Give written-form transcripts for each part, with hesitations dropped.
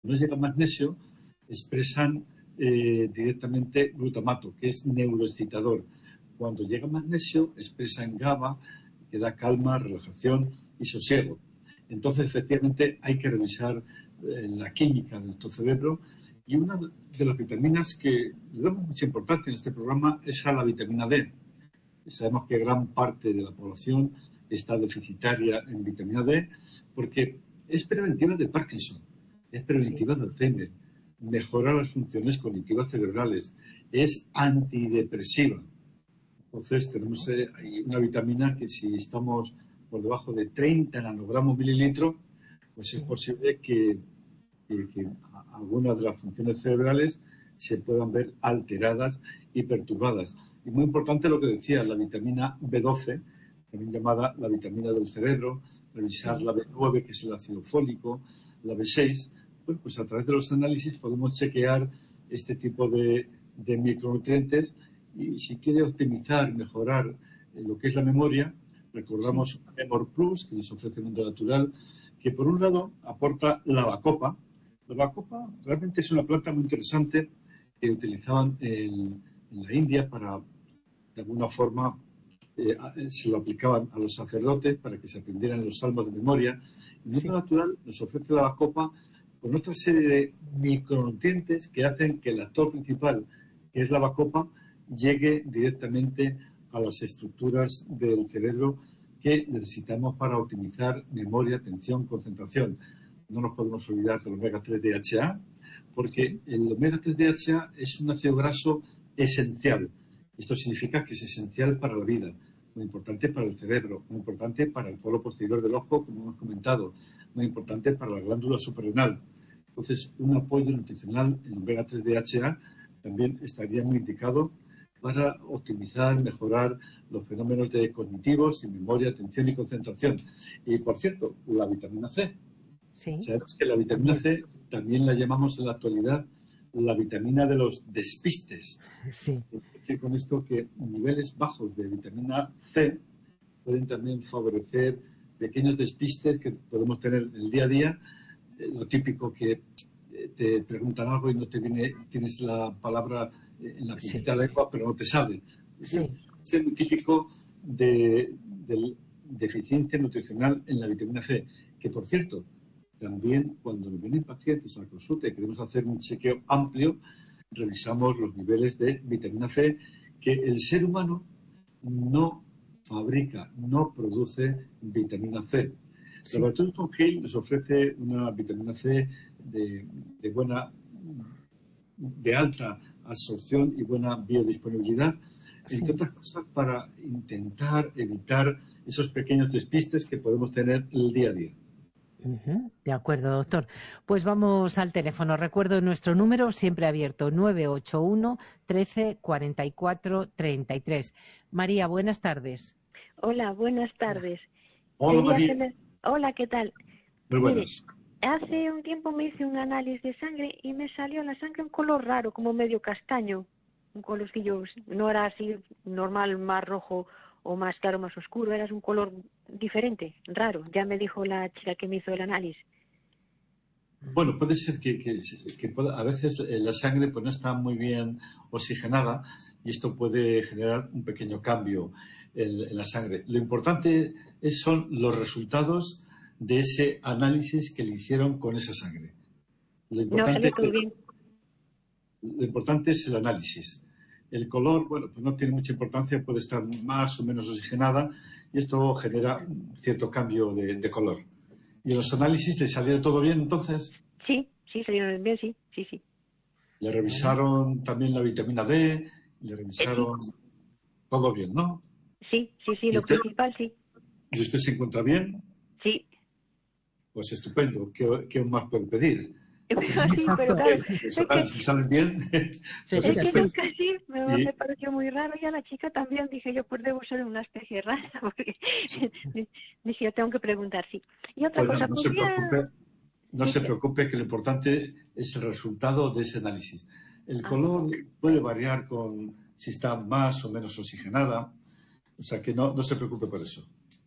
no llega magnesio, expresan directamente glutamato, que es neuroexcitador. Cuando llega magnesio, expresan GABA, que da calma, relajación y sosiego. Entonces, efectivamente, hay que revisar la química de nuestro cerebro, y una de las vitaminas que le damos mucha importancia en este programa es a la vitamina D. Sabemos que gran parte de la población está deficitaria en vitamina D porque es preventiva de Parkinson, es preventiva de Alzheimer, mejora las funciones cognitivas cerebrales, es antidepresiva. Entonces tenemos una vitamina que, si estamos por debajo de 30 nanogramos mililitros, pues es posible que algunas de las funciones cerebrales se puedan ver alteradas y perturbadas. Y muy importante lo que decía, la vitamina B12, también llamada la vitamina del cerebro, revisar la B9, que es el ácido fólico, la B6. Bueno, pues a través de los análisis podemos chequear este tipo de micronutrientes, y si quiere optimizar, mejorar lo que es la memoria, recordamos Memor Plus, que nos ofrece Mundo Natural, que por un lado aporta la bacopa. La bacopa realmente es una planta muy interesante que utilizaban en la India para, de alguna forma, se lo aplicaban a los sacerdotes para que se aprendieran los salmos de memoria. El Mundo Natural nos ofrece la bacopa con otra serie de micronutrientes que hacen que el actor principal, que es la bacopa, llegue directamente a las estructuras del cerebro que necesitamos para optimizar memoria, atención, concentración. No nos podemos olvidar del omega 3 DHA, porque el omega 3 DHA es un ácido graso esencial. Esto significa que es esencial para la vida, muy importante para el cerebro, muy importante para el polo posterior del ojo, como hemos comentado, muy importante para la glándula suprarrenal. Entonces, un apoyo nutricional en omega 3 DHA también estaría muy indicado para optimizar, mejorar los fenómenos cognitivos y memoria, atención y concentración. Y, por cierto, la vitamina C. Sabemos que la vitamina C también la llamamos en la actualidad la vitamina de los despistes. Es decir, con esto que niveles bajos de vitamina C pueden también favorecer pequeños despistes que podemos tener en el día a día. Lo típico que te preguntan algo y no te viene, tienes la palabra en la puntita de la lengua, pero no te sale. Es muy típico de deficiencia nutricional en la vitamina C, que, por cierto, también cuando nos vienen pacientes a la consulta y queremos hacer un chequeo amplio, revisamos los niveles de vitamina C, que el ser humano no fabrica, no produce vitamina C. El laboratorio Tom Hill nos ofrece una vitamina C de alta absorción y buena biodisponibilidad, entre otras cosas para intentar evitar esos pequeños despistes que podemos tener el día a día. De acuerdo, doctor. Pues vamos al teléfono. Recuerdo nuestro número siempre abierto, 981 13 44 33. María, buenas tardes. Hola, buenas tardes. Hola, María. Hola, ¿qué tal? Muy buenas. Mire, hace un tiempo me hice un análisis de sangre y me salió la sangre un color raro, como medio castaño. Un colorcillo, no era así normal, más rojo o más claro, más oscuro, era un color diferente, raro. Ya me dijo la chica que me hizo el análisis. Bueno, puede ser que a veces la sangre pues no está muy bien oxigenada y esto puede generar un pequeño cambio en la sangre. Lo importante son los resultados de ese análisis que le hicieron con esa sangre. Lo importante es el análisis. El color, bueno, pues no tiene mucha importancia, puede estar más o menos oxigenada y esto genera un cierto cambio de color. ¿Y en los análisis le salió todo bien entonces? Sí, salieron bien, sí. Le revisaron también la vitamina D, le revisaron todo bien, ¿no? Sí, lo principal sí. ¿Y usted se encuentra bien? Sí. Pues estupendo, ¿qué más puede pedir? Sí, pero claro, si salen bien. Casi me pareció muy raro y a la chica también dije yo, pues debo ser una especie rara, porque dije yo tengo que preguntar, sí. Y otra cosa, no se preocupe, que lo importante es el resultado de ese análisis. El color puede variar con si está más o menos oxigenada, o sea que no se preocupe por eso.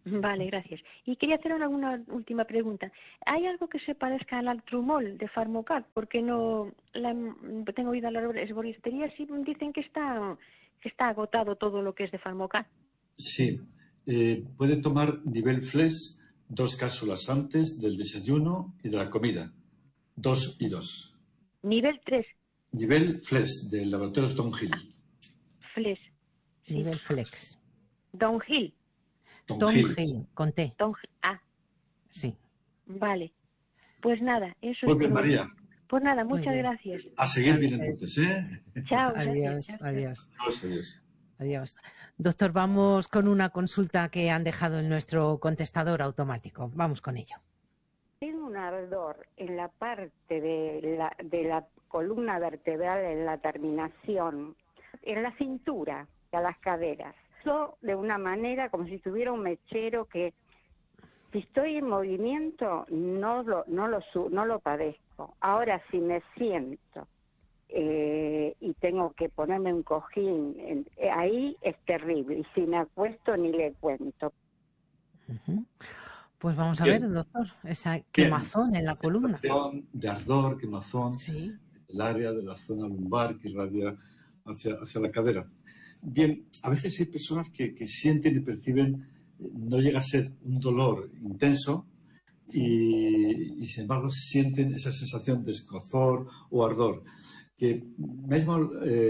Vale, gracias. Y quería hacer alguna última pregunta. ¿Hay algo que se parezca al Altrumol de Farmocat? Porque tengo oído a las herboristerías y dicen que está agotado todo lo que es de Farmocat. Sí, puede tomar nivel Flex 2 cápsulas antes del desayuno y de la comida. 2 y 2. Nivel 3. Nivel Flex del laboratorio Stonehill. Flex. Sí. Nivel Flex. Downhill. Downhill, con T. Ah. Sí. Vale. Pues nada, eso Muy bien, es todo. María. Pues nada, muchas gracias. A seguir bien entonces, ¿eh? Chao. Adiós, Gracias. adiós. Adiós. Adiós. Doctor, vamos con una consulta que han dejado en nuestro contestador automático. Vamos con ello. Tengo un ardor en la parte de la columna vertebral, en la terminación, en la cintura, a las caderas. Eso de una manera como si tuviera un mechero que, si estoy en movimiento, no lo padezco. Ahora, si me siento y tengo que ponerme un cojín, ahí es terrible. Y si me acuesto, ni le cuento. Pues vamos a ver, doctor, esa quemazón en la columna. De ardor, quemazón, sí. El área de la zona lumbar que irradia hacia la cadera. Bien, a veces hay personas que sienten y perciben, no llega a ser un dolor intenso y sin embargo sienten esa sensación de escozor o ardor, que me ha llamado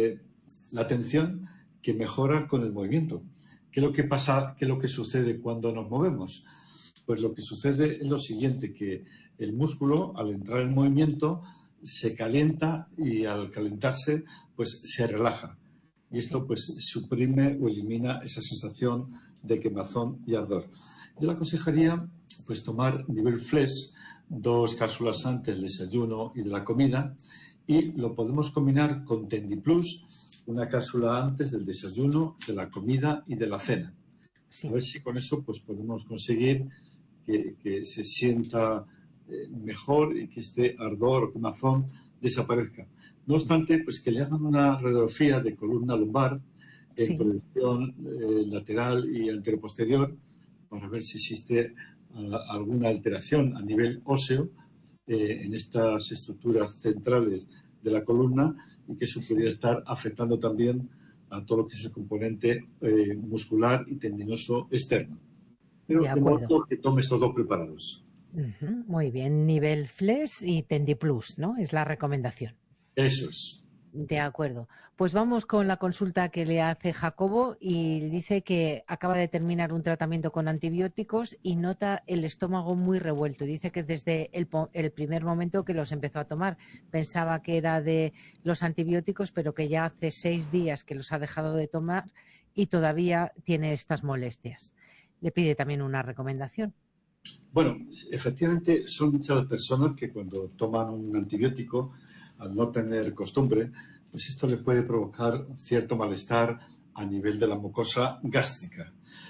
la atención que mejora con el movimiento. ¿Qué es lo que pasa, qué es lo que sucede cuando nos movemos? Pues lo que sucede es lo siguiente, que el músculo al entrar en movimiento se calienta y al calentarse pues se relaja. Y esto pues suprime o elimina esa sensación de quemazón y ardor. Yo le aconsejaría pues tomar nivel Flex 2 cápsulas antes del desayuno y de la comida, y lo podemos combinar con Tendiplus, una cápsula antes del desayuno, de la comida y de la cena. Sí. A ver si con eso pues podemos conseguir que se sienta mejor y que este ardor o quemazón desaparezca. No obstante, pues que le hagan una radiografía de columna lumbar en proyección lateral y anteroposterior para ver si existe alguna alteración a nivel óseo en estas estructuras centrales de la columna, y que eso podría estar afectando también a todo lo que es el componente muscular y tendinoso externo. Pero de modo que tome estos 2 preparados. Muy bien, nivel Flex y Tendiplus, ¿no? Es la recomendación. Eso es. De acuerdo. Pues vamos con la consulta que le hace Jacobo, y dice que acaba de terminar un tratamiento con antibióticos y nota el estómago muy revuelto. Dice que desde el primer momento que los empezó a tomar pensaba que era de los antibióticos, pero que ya hace 6 días que los ha dejado de tomar y todavía tiene estas molestias. Le pide también una recomendación. Bueno, efectivamente son muchas las personas que cuando toman un antibiótico, al no tener costumbre, pues esto le puede provocar cierto malestar a nivel de la mucosa gástrica.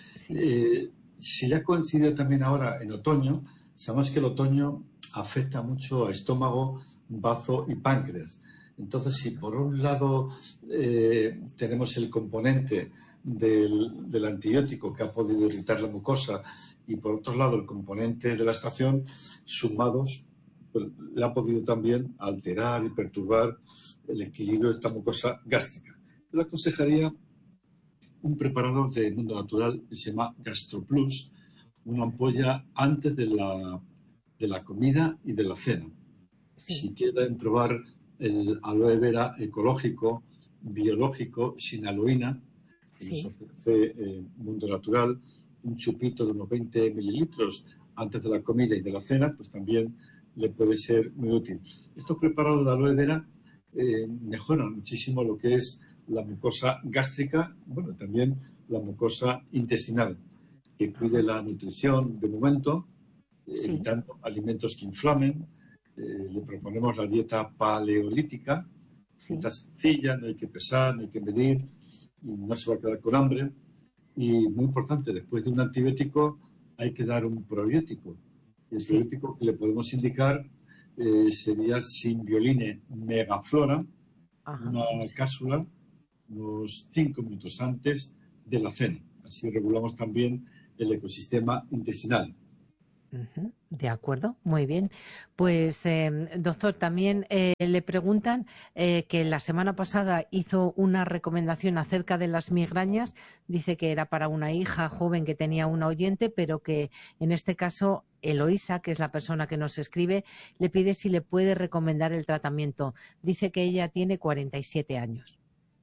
Sí. Si ya coincide también ahora en otoño, sabemos que el otoño afecta mucho a estómago, bazo y páncreas. Entonces, si por un lado tenemos el componente del antibiótico que ha podido irritar la mucosa, y por otro lado el componente de la estación, sumados, pues, le ha podido también alterar y perturbar el equilibrio de esta mucosa gástrica. Yo le aconsejaría un preparado de Mundo Natural que se llama GastroPlus, una ampolla antes de la comida y de la cena. Sí. Si quieren probar el aloe vera ecológico, biológico, sin aloína, que nos ofrece Mundo Natural, un chupito de unos 20 mililitros antes de la comida y de la cena, pues también le puede ser muy útil. Estos preparados de aloe vera mejoran muchísimo lo que es la mucosa gástrica, bueno, también la mucosa intestinal, que cuide la nutrición de momento, evitando alimentos que inflamen. Le proponemos la dieta paleolítica, dieta sencilla, no hay que pesar, no hay que medir, y no se va a quedar con hambre. Y muy importante, después de un antibiótico hay que dar un probiótico. El probiótico que le podemos indicar sería Symbioline Megaflora, una cápsula unos 5 minutos antes de la cena. Así regulamos también el ecosistema intestinal. De acuerdo, muy bien. Pues, doctor, también le preguntan que la semana pasada hizo una recomendación acerca de las migrañas. Dice que era para una hija joven que tenía una oyente, pero que en este caso Eloísa, que es la persona que nos escribe, le pide si le puede recomendar el tratamiento. Dice que ella tiene 47 años.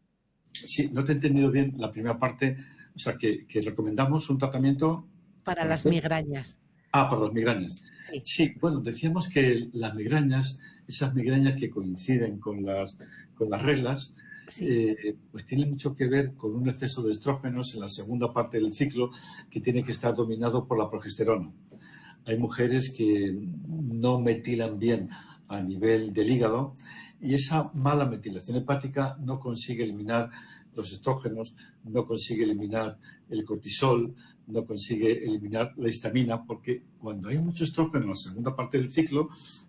Sí, no te he entendido bien la primera parte. O sea, que recomendamos un tratamiento... Para las migrañas. Para las migrañas. Sí. Sí, bueno, decíamos que las migrañas, esas migrañas que coinciden con las reglas, sí. pues tienen mucho que ver con un exceso de estrógenos en la segunda parte del ciclo que tiene que estar dominado por la progesterona. Hay mujeres que no metilan bien a nivel del hígado y esa mala metilación hepática no consigue eliminar los estrógenos, no consigue eliminar el cortisol, no consigue eliminar la histamina, porque cuando hay mucho estrógeno en la segunda parte del ciclo,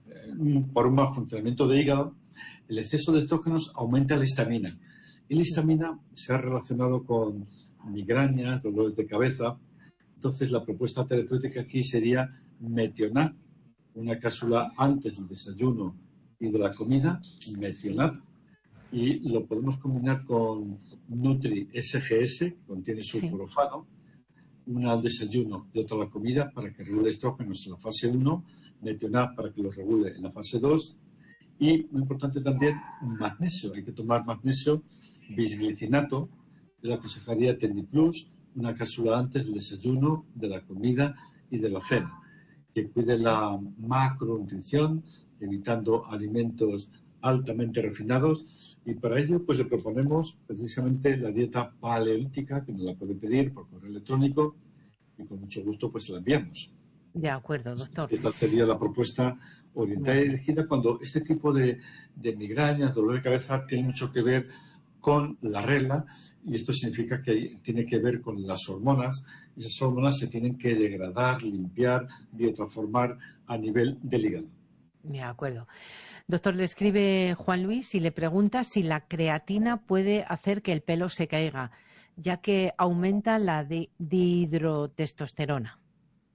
por un mal funcionamiento de hígado, el exceso de estrógenos aumenta la histamina. Y la histamina se ha relacionado con migrañas, dolores de cabeza. Entonces, la propuesta terapéutica aquí sería metionat, una cápsula antes del desayuno y de la comida, metionat. Y lo podemos combinar con Nutri SGS, que contiene sulforafano, una al desayuno y otra a la comida para que regule estrógenos en la fase 1, metionat para que lo regule en la fase 2 y, muy importante también, magnesio. Hay que tomar magnesio, bisglicinato, yo le aconsejaría Tendiplus, una cápsula antes del desayuno, de la comida y de la cena, que cuide la macronutrición, evitando alimentos altamente refinados, y para ello pues le proponemos precisamente la dieta paleolítica, que nos la puede pedir por correo electrónico y con mucho gusto pues se la enviamos. De acuerdo, doctor. Esta sería la propuesta orientada y dirigida cuando este tipo de migrañas, dolor de cabeza, tiene mucho que ver con la regla, y esto significa que tiene que ver con las hormonas. Esas hormonas se tienen que degradar, limpiar, biotransformar a nivel del hígado. De acuerdo. Doctor, le escribe Juan Luis y le pregunta si la creatina puede hacer que el pelo se caiga, ya que aumenta la dihidrotestosterona.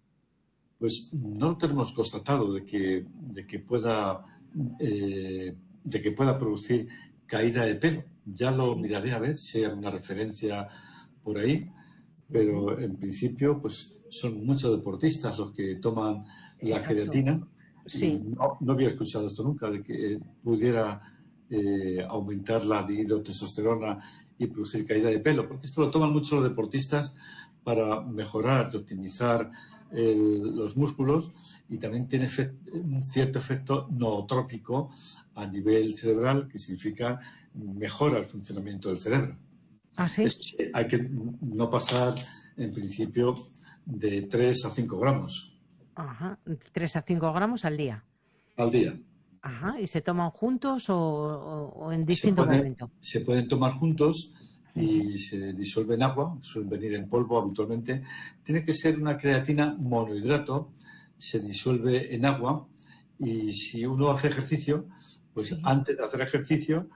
Pues no lo tenemos constatado de que pueda producir caída de pelo. Ya lo miraré a ver si hay alguna referencia por ahí, pero en principio pues son muchos deportistas los que toman la creatina. Sí. No había escuchado esto nunca, de que pudiera aumentar la dihidrotestosterona y producir caída de pelo, porque esto lo toman mucho los deportistas para mejorar y optimizar los músculos, y también tiene un cierto efecto nootrópico a nivel cerebral, que significa mejora el funcionamiento del cerebro. ¿Ah, sí? Hay que no pasar, en principio, de 3 a 5 gramos. Ajá, 3 a 5 gramos al día. Al día. Ajá, ¿y se toman juntos o en distinto momento? Se pueden tomar juntos y se disuelve en agua, suelen venir en polvo habitualmente. Tiene que ser una creatina monohidrato, se disuelve en agua, y si uno hace ejercicio, pues antes de hacer ejercicio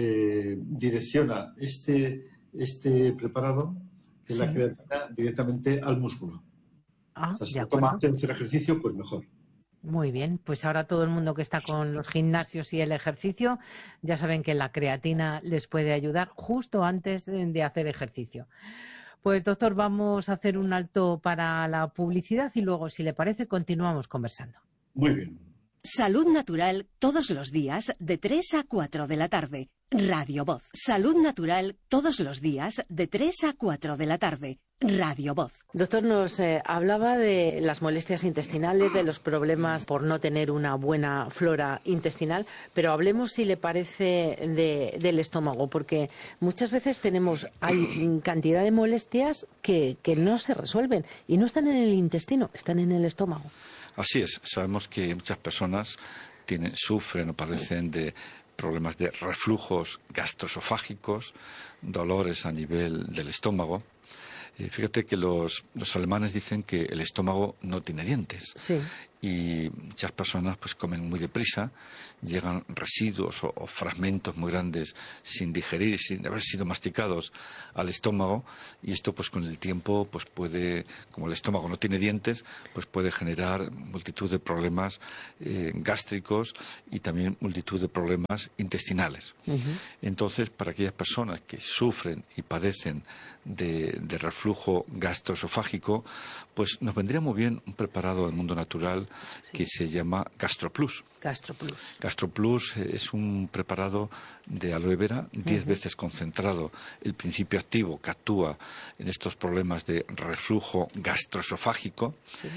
direcciona este preparado, que es la creatina, directamente al músculo. O sea, si lo toma antes de hacer ejercicio, pues mejor. Muy bien, pues ahora todo el mundo que está con los gimnasios y el ejercicio ya saben que la creatina les puede ayudar justo antes de hacer ejercicio. Pues doctor, vamos a hacer un alto para la publicidad y luego, si le parece, continuamos conversando. Muy bien. Salud Natural todos los días de 3 a 4 de la tarde. Radio Voz. Salud Natural todos los días de 3 a 4 de la tarde. Radio Voz. Doctor, nos hablaba de las molestias intestinales, de los problemas por no tener una buena flora intestinal, pero hablemos, si le parece, del estómago, porque muchas veces hay cantidad de molestias que no se resuelven y no están en el intestino, están en el estómago. Así es, sabemos que muchas personas sufren o padecen de problemas de reflujos gastroesofágicos, dolores a nivel del estómago. Fíjate que los alemanes dicen que el estómago no tiene dientes. Sí. y muchas personas pues comen muy deprisa, llegan residuos o fragmentos muy grandes sin digerir, sin haber sido masticados al estómago, y esto pues con el tiempo pues puede, como el estómago no tiene dientes, pues puede generar multitud de problemas gástricos y también multitud de problemas intestinales. Entonces, para aquellas personas que sufren y padecen de reflujo gastroesofágico, pues nos vendría muy bien un preparado del mundo natural que se llama GastroPlus. GastroPlus es un preparado de aloe vera 10 veces concentrado, el principio activo que actúa en estos problemas de reflujo gastroesofágico. Sí.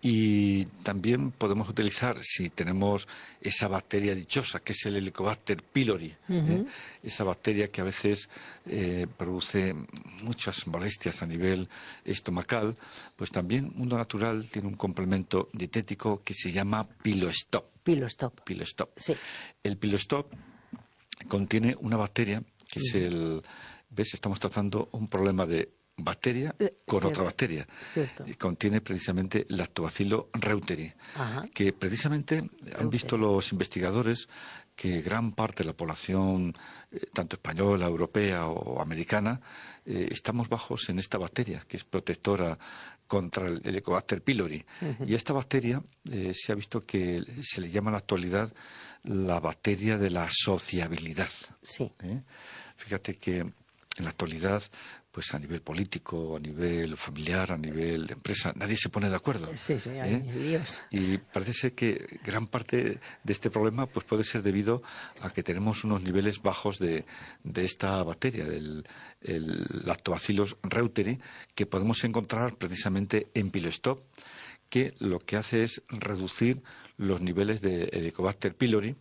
Y también podemos utilizar, si tenemos esa bacteria dichosa, que es el Helicobacter pylori, esa bacteria que a veces produce muchas molestias a nivel estomacal, pues también Mundo Natural tiene un complemento dietético que se llama Pilostop. Pilostop. Sí. El Pilostop contiene una bacteria que es ¿ves? Estamos tratando un problema de bacteria con otra bacteria. Contiene precisamente Lactobacillus reuteri, que precisamente han visto los investigadores que gran parte de la población, tanto española, europea o americana, estamos bajos en esta bacteria, que es protectora contra el Helicobacter pylori. Y esta bacteria se ha visto que se le llama en la actualidad la bacteria de la sociabilidad. Sí. Fíjate que en la actualidad, pues a nivel político, a nivel familiar, a nivel de empresa, nadie se pone de acuerdo. Sí, hay líos. Y parece ser que gran parte de este problema pues puede ser debido a que tenemos unos niveles bajos de esta bacteria, el Lactobacillus reuteri, que podemos encontrar precisamente en Pilostop, que lo que hace es reducir los niveles de Helicobacter pylori,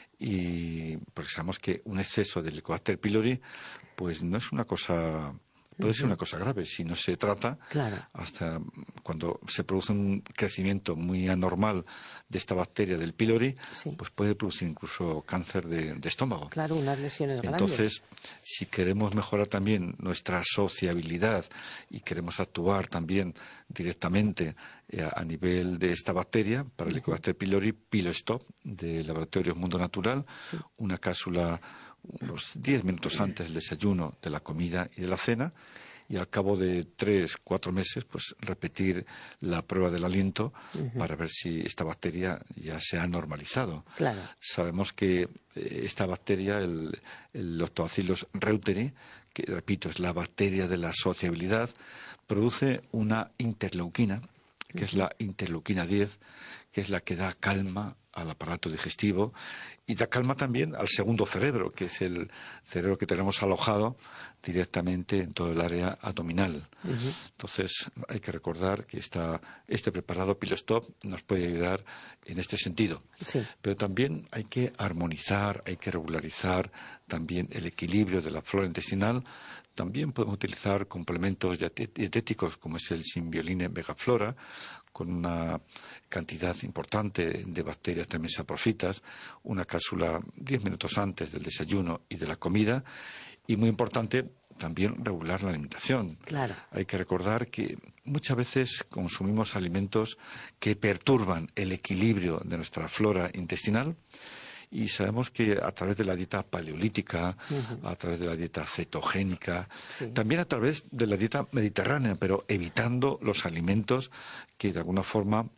y porque sabemos que un exceso de Helicobacter pylori pues no es una cosa, puede ser una cosa grave si no se trata. Claro. Hasta cuando se produce un crecimiento muy anormal de esta bacteria del pylori, pues puede producir incluso cáncer de estómago. Claro, unas lesiones grandes. Entonces, si queremos mejorar también nuestra sociabilidad y queremos actuar también directamente a nivel de esta bacteria, para el Helicobacter pylori, Pilostop de Laboratorios Mundo Natural, una cápsula unos 10 minutos antes del desayuno, de la comida y de la cena, y al cabo de 3-4 meses pues repetir la prueba del aliento para ver si esta bacteria ya se ha normalizado. Claro. Sabemos que esta bacteria, el Lactobacillus reuteri, que repito es la bacteria de la sociabilidad, produce una interleuquina, que es la interleuquina 10, que es la que da calma al aparato digestivo y da calma también al segundo cerebro, que es el cerebro que tenemos alojado directamente en todo el área abdominal. Entonces hay que recordar que este preparado Pilostop nos puede ayudar en este sentido. Sí. Pero también hay que armonizar, hay que regularizar también el equilibrio de la flora intestinal. También podemos utilizar complementos dietéticos como es el Symbioline Vegaflora, con una cantidad importante de bacterias también saprofitas, una cápsula 10 minutos antes del desayuno y de la comida, y muy importante también regular la alimentación. Claro. Hay que recordar que muchas veces consumimos alimentos que perturban el equilibrio de nuestra flora intestinal, y sabemos que a través de la dieta paleolítica, a través de la dieta cetogénica, también a través de la dieta mediterránea, pero evitando los alimentos que de alguna forma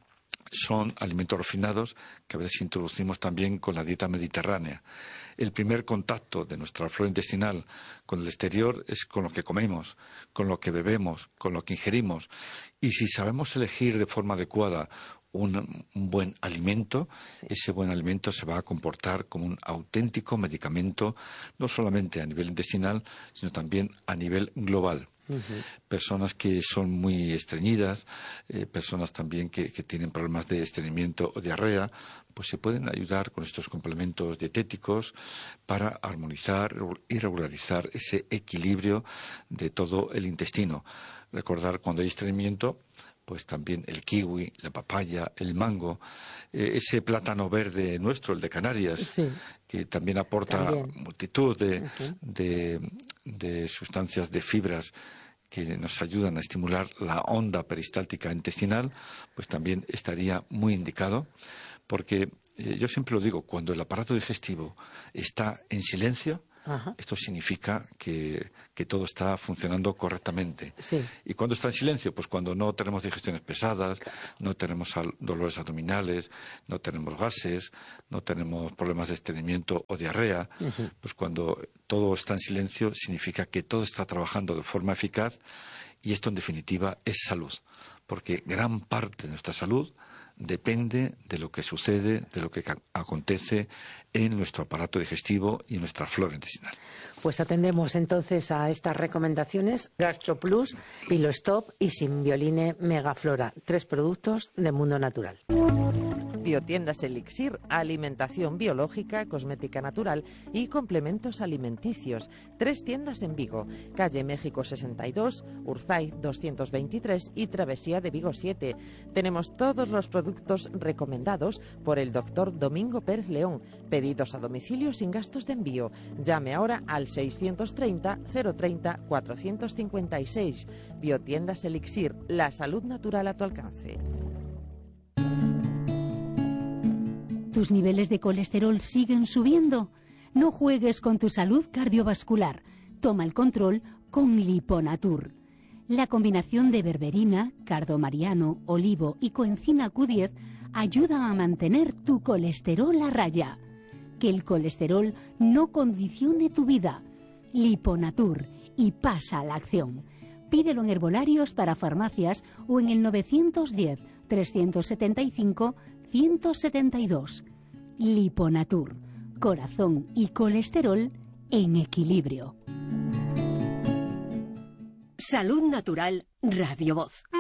son alimentos refinados que a veces introducimos también con la dieta mediterránea. El primer contacto de nuestra flora intestinal con el exterior es con lo que comemos, con lo que bebemos, con lo que ingerimos. Y si sabemos elegir de forma adecuada un buen alimento, ese buen alimento se va a comportar como un auténtico medicamento, no solamente a nivel intestinal, sino también a nivel global. Personas que son muy estreñidas, personas también que tienen problemas de estreñimiento o diarrea, pues se pueden ayudar con estos complementos dietéticos para armonizar y regularizar ese equilibrio de todo el intestino. Recordar cuando hay estreñimiento, pues también el kiwi, la papaya, el mango, ese plátano verde nuestro, el de Canarias, que también aporta multitud de sustancias, de fibras que nos ayudan a estimular la onda peristáltica intestinal, pues también estaría muy indicado, porque yo siempre lo digo, cuando el aparato digestivo está en silencio, esto significa que todo está funcionando correctamente. Sí. ¿Y cuando está en silencio? Pues cuando no tenemos digestiones pesadas, no tenemos dolores abdominales, no tenemos gases, no tenemos problemas de estreñimiento o diarrea. Pues cuando todo está en silencio significa que todo está trabajando de forma eficaz, y esto en definitiva es salud, porque gran parte de nuestra salud depende de lo que sucede, de lo que acontece en nuestro aparato digestivo y en nuestra flora intestinal. Pues atendemos entonces a estas recomendaciones: GastroPlus, PiloStop y Simbioline Megaflora, 3 productos de Mundo Natural. Biotiendas Elixir, alimentación biológica, cosmética natural y complementos alimenticios. 3 tiendas en Vigo: calle México 62, Urzaiz 223 y Travesía de Vigo 7. Tenemos todos los productos recomendados por el doctor Domingo Pérez León. Pedidos a domicilio sin gastos de envío. Llame ahora al 630 030 456. Biotiendas Elixir, la salud natural a tu alcance. ¿Tus niveles de colesterol siguen subiendo? No juegues con tu salud cardiovascular. Toma el control con Liponatur. La combinación de berberina, cardomariano, olivo y coenzima Q10 ayuda a mantener tu colesterol a raya. Que el colesterol no condicione tu vida. Liponatur, y pasa a la acción. Pídelo en herbolarios, para farmacias o en el 910 375 172. Liponatur, corazón y colesterol en equilibrio. Salud Natural, Radio Voz.